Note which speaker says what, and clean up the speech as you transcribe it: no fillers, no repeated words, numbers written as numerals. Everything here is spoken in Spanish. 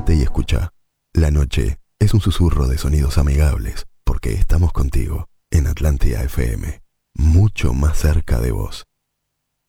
Speaker 1: Quédate y escucha. La noche es un susurro de sonidos amigables porque estamos contigo en Atlántida FM, mucho más cerca de vos.